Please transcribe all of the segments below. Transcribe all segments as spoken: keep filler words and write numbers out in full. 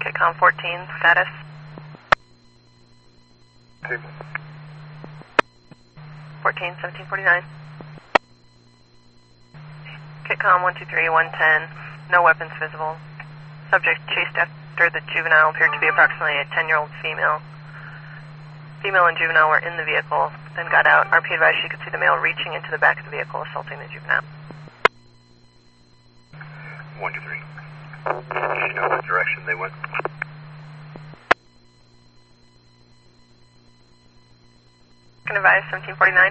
Kitcom fourteen, status. Table. fourteen, seventeen forty-nine. Kitcom one two three, one ten, no weapons visible. Subject chased after the juvenile appeared to be approximately a ten-year-old female. Female and juvenile were in the vehicle, then got out. R P advised she could see the male reaching into the back of the vehicle, assaulting the juvenile. one two three. Do you know what direction they went? Can advise seventeen forty-nine.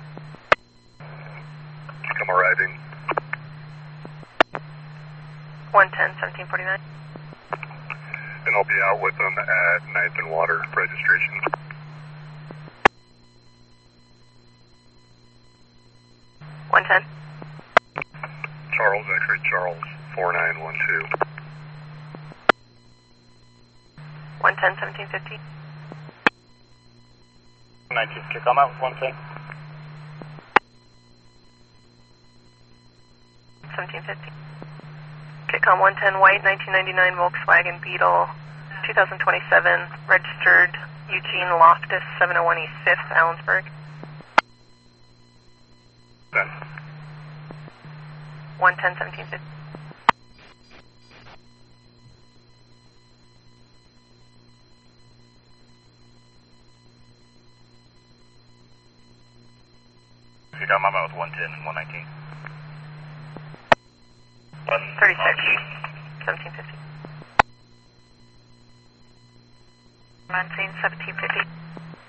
I'm arriving. one ten, seventeen forty-nine. And I'll be out with them at ninth and Water registration. one ten. Charles, X-ray Charles, four nine one two. one ten, seventeen fifty. nineteen, Kitcom out, one ten. seventeen fifty. Kitcom one ten white, nineteen ninety-nine Volkswagen Beetle, two thousand twenty-seven, registered Eugene Loftus, seven oh one East fifth, Allensburg. Done. one ten, seventeen fifty. Kitcom, I'm out with one ten and one nineteen. thirty-six, seventeen fifty. nineteen, seventeen fifty.